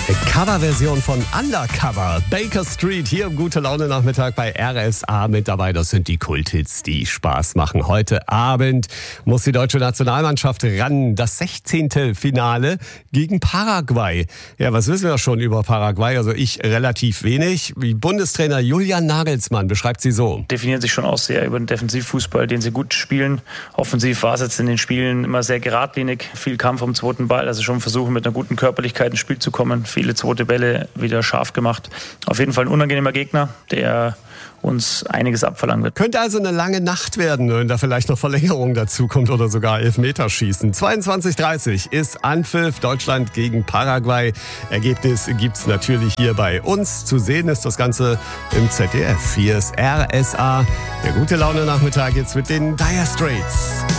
Coverversion von Undercover. Baker Street hier im Gute-Laune-Nachmittag bei RSA mit dabei. Das sind die Kulthits, die Spaß machen. Heute Abend muss die deutsche Nationalmannschaft ran. Das 16. Finale gegen Paraguay. Ja, was wissen wir schon über Paraguay? Also ich relativ wenig. Wie Bundestrainer Julian Nagelsmann beschreibt sie so. Definieren sich schon auch sehr über den Defensivfußball, den sie gut spielen. Offensiv war es jetzt in den Spielen immer sehr geradlinig. Viel Kampf um den zweiten Ball, also schon versuchen mit einer guten Körperlichkeit ins Spiel zu kommen. Viele zweite Bälle wieder scharf gemacht. Auf jeden Fall ein unangenehmer Gegner, der uns einiges abverlangen wird. Könnte also eine lange Nacht werden, wenn da vielleicht noch Verlängerung dazu kommt oder sogar Elfmeterschießen. 22:30 ist Anpfiff, Deutschland gegen Paraguay. Ergebnis gibt's natürlich hier bei uns. Zu sehen ist das Ganze im ZDF. Hier ist RSA. Der Gute-Laune-Nachmittag jetzt mit den Dire Straits.